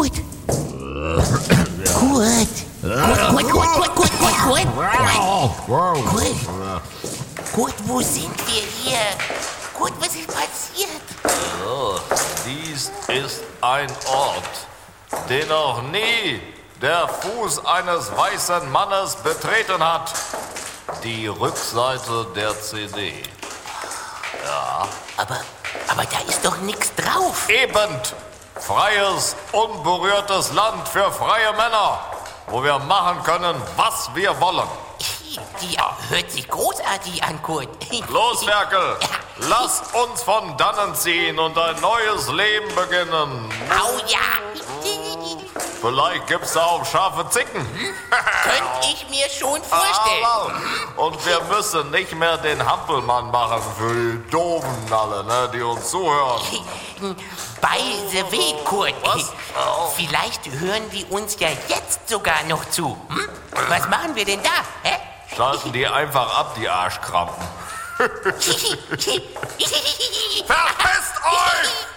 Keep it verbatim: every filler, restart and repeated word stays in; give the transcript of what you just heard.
Kurt. Kurt. Kurt, Kurt, Kurt, Kurt, Kurt, Kurt, Kurt. Kurt. Kurt, wo sind wir hier? Kurt, was ist passiert? Oh, dies ist ein Ort, den noch nie der Fuß eines weißen Mannes betreten hat. Die Rückseite der C D. Ja. Aber, aber da ist doch nichts drauf. Eben. Freies, unberührtes Land für freie Männer, wo wir machen können, was wir wollen. Die hört sich großartig an, Kurt. Los, Ferkel, lass uns von dannen ziehen und ein neues Leben beginnen. Au ja. Vielleicht gibt's da auch scharfe Zicken. Könnte ich mir schon vorstellen. Und wir müssen nicht mehr den Hampelmann machen für die Doofen alle, ne, die uns zuhören. By the way, Kurt, Was? Oh. Vielleicht hören die uns ja jetzt sogar noch zu. Hm? Was machen wir denn da? Hä? Schalten die einfach ab, die Arschkrampen. Verpisst euch!